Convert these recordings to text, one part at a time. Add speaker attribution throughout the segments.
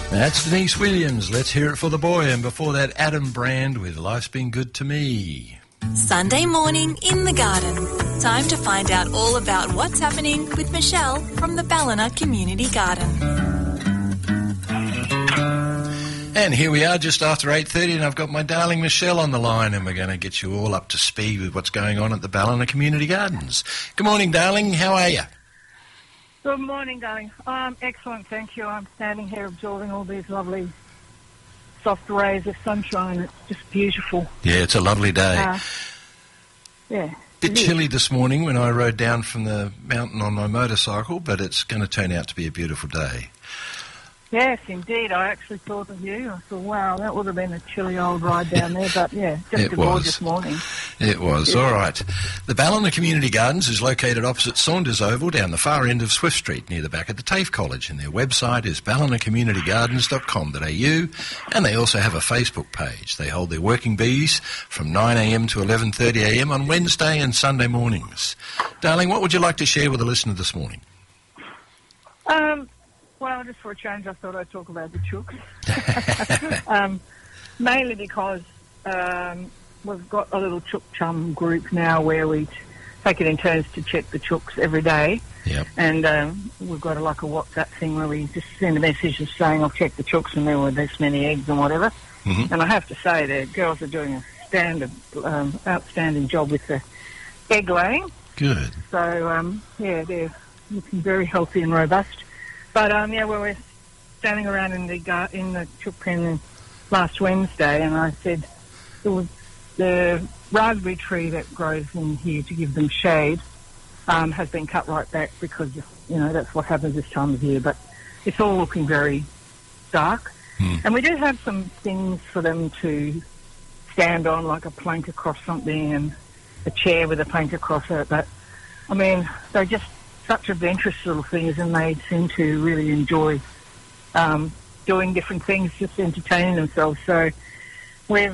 Speaker 1: That's Denise Williams. Let's hear it for the boy. And before that, Adam Brand with Life's Been Good to Me.
Speaker 2: Sunday morning in the garden. Time to find out all about what's happening with Michelle from the Ballina Community Garden.
Speaker 1: And here we are just after 8:30, and I've got my darling Michelle on the line, and we're going to get you all up to speed with what's going on at the Ballina Community Gardens. Good morning, darling. How are you?
Speaker 3: Good morning, darling. Excellent, thank you. I'm standing here absorbing all these lovely soft rays of sunshine. It's just beautiful.
Speaker 1: Yeah, it's a lovely day.
Speaker 3: Yeah.
Speaker 1: Bit chilly this morning when I rode down from the mountain on my motorcycle, but it's going to turn out to be a beautiful day.
Speaker 3: Yes, indeed. I actually thought of you. I thought, wow, that would have been a chilly old ride down there, but yeah, just a gorgeous morning.
Speaker 1: It was. Yeah. All right. The Ballina Community Gardens is located opposite Saunders Oval down the far end of Swift Street near the back of the TAFE College, and their website is ballinacommunitygardens.com.au, and they also have a Facebook page. They hold their working bees from 9am to 11:30am on Wednesday and Sunday mornings. Darling, what would you like to share with the listener this morning?
Speaker 3: Well, just for a change, I thought I'd talk about the chooks. Mainly because we've got a little chook chum group now where we take it in turns to check the chooks every day.
Speaker 1: Yep.
Speaker 3: And we've got a WhatsApp thing where we just send a message just saying, I've checked the chooks and there were this many eggs and whatever. Mm-hmm. And I have to say, the girls are doing a outstanding job with the egg laying.
Speaker 1: Good.
Speaker 3: So, yeah, they're looking very healthy and robust. But, we were standing around in the chook pen last Wednesday, and I said the raspberry tree that grows in here to give them shade has been cut right back because, that's what happens this time of year. But it's all looking very dark. Mm. And we do have some things for them to stand on, like a plank across something and a chair with a plank across it. But, they're just such adventurous little things, and they seem to really enjoy doing different things, just entertaining themselves. So we're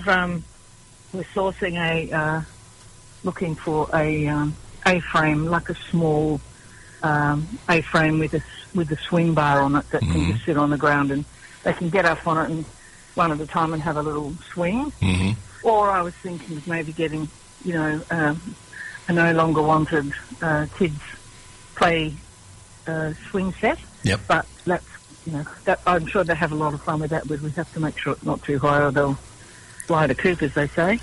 Speaker 3: sourcing looking for a A-frame, like a small A-frame with a swing bar on it that can just sit on the ground, and they can get up on it and one at a time and have a little swing. Mm-hmm. Or I was thinking of maybe getting, a no longer wanted kids play swing set. Yep. But that's, that I'm sure they have a lot of fun with that, but we have to make sure it's not too high or they'll fly the coop, as they say.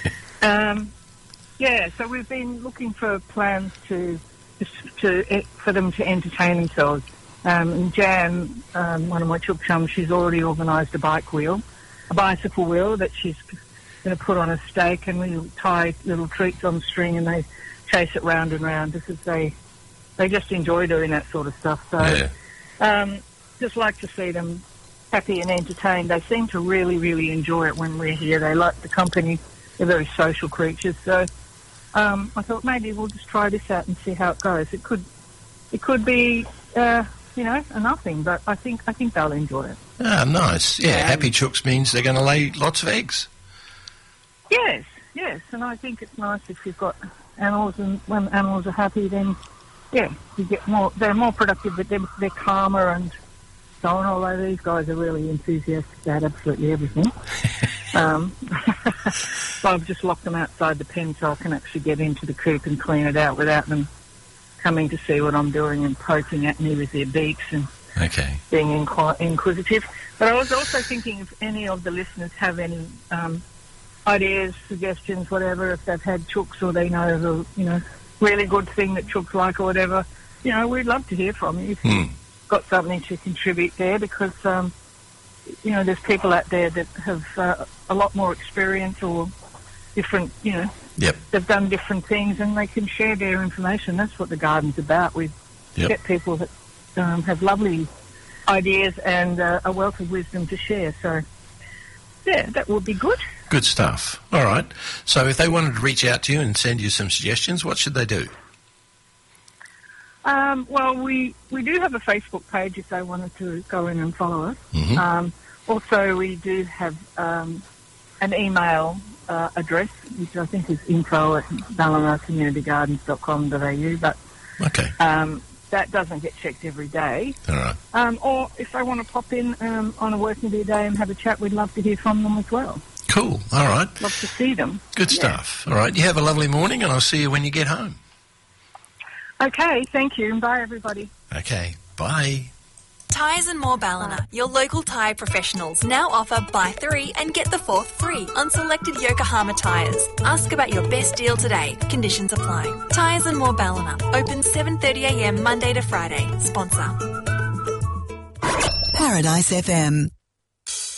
Speaker 3: So we've been looking for plans for them to entertain themselves. And Jan, one of my chook chums, she's already organised a bicycle wheel that she's going to put on a stake, and we tie little treats on string and they chase it round and round because they just enjoy doing that sort of stuff. So just like to see them happy and entertained. They seem to really, really enjoy it when we're here. They like the company. They're very social creatures. So I thought maybe we'll just try this out and see how it goes. It could be, a nothing, but I think they'll enjoy it.
Speaker 1: Ah, nice. Yeah, happy chooks means they're going to lay lots of eggs.
Speaker 3: Yes, and I think it's nice if you've got animals, and when animals are happy, then you get more. They're more productive, but they're calmer and so on. Although these guys are really enthusiastic about absolutely everything. So I've just locked them outside the pen so I can actually get into the coop and clean it out without them coming to see what I'm doing and poking at me with their beaks and being inquisitive. But I was also thinking if any of the listeners have any ideas, suggestions, whatever, if they've had chooks or they know of a really good thing that chooks like or whatever, we'd love to hear from you if you've got something to contribute there, because there's people out there that have a lot more experience or different, they've done different things and they can share their information. That's what the garden's about. We get people that have lovely ideas and a wealth of wisdom to share. So, that would be good.
Speaker 1: Good stuff. All right. So if they wanted to reach out to you and send you some suggestions, what should they do?
Speaker 3: Well, we do have a Facebook page if they wanted to go in and follow us. Mm-hmm. Also, we do have an email address, which I think is info@ballinacommunitygardens.com.au. But that doesn't get checked every day.
Speaker 1: All right.
Speaker 3: Or if they want to pop in on a working day and have a chat, we'd love to hear from them as well.
Speaker 1: Cool. All right.
Speaker 3: Love to see them.
Speaker 1: Good stuff. All right. You have a lovely morning, and I'll see you when you get home.
Speaker 3: Okay, thank you. Bye, everybody.
Speaker 1: Okay. Bye.
Speaker 2: Tyres and More Ballina, your local tyre professionals, now offer buy 3 and get the 4th free on selected Yokohama tyres. Ask about your best deal today. Conditions apply. Tyres and More Ballina, open 7:30am Monday to Friday. Sponsor.
Speaker 4: Paradise FM.